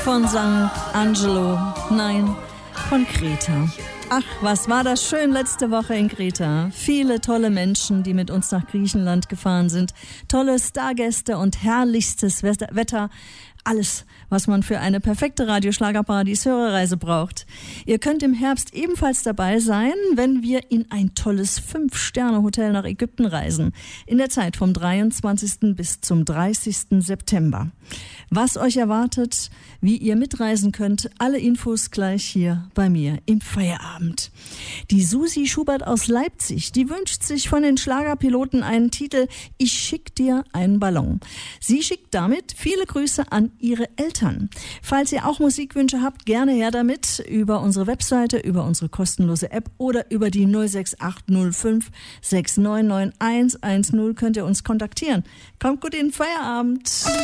Von St. Angelo, nein, von Kreta. Ach, was war das schön letzte Woche in Kreta. Viele tolle Menschen, die mit uns nach Griechenland gefahren sind. Tolle Stargäste und herrlichstes Wetter. Alles, was man für eine perfekte Radioschlagerparadies-Hörerreise braucht. Ihr könnt im Herbst ebenfalls dabei sein, wenn wir in ein tolles 5-Sterne-Hotel nach Ägypten reisen. In der Zeit vom 23. bis zum 30. September. Was euch erwartet, wie ihr mitreisen könnt, alle Infos gleich hier bei mir im Feierabend. Die Susi Schubert aus Leipzig, die wünscht sich von den Schlagerpiloten einen Titel Ich schick dir einen Ballon. Sie schickt damit viele Grüße an ihre Eltern. Falls ihr auch Musikwünsche habt, gerne her damit über unsere Webseite, über unsere kostenlose App oder über die 06805 699110 könnt ihr uns kontaktieren. Kommt gut in den Feierabend.